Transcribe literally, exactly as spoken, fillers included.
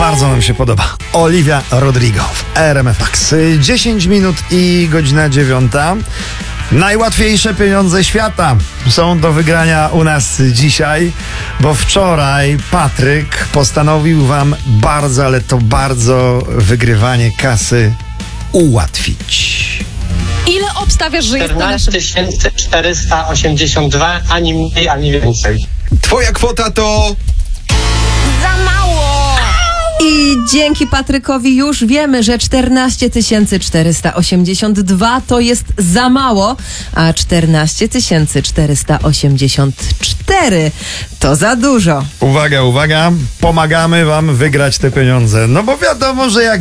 Bardzo nam się podoba. Olivia Rodrigo w R M F Max. dziesięć minut i godzina dziewiąta. Najłatwiejsze pieniądze świata są do wygrania u nas dzisiaj, bo wczoraj Patryk postanowił wam bardzo, ale to bardzo wygrywanie kasy ułatwić. Ile obstawiasz, że jest na czternaście naszym... tysięcy czterysta osiemdziesiąt dwa, ani mniej, ani więcej. Twoja kwota to... Za mało! I dzięki Patrykowi już wiemy, że czternaście tysięcy czterysta osiemdziesiąt dwa to jest za mało, a czternaście tysięcy czterysta osiemdziesiąt cztery to za dużo. Uwaga, uwaga, pomagamy wam wygrać te pieniądze. No bo wiadomo, że jak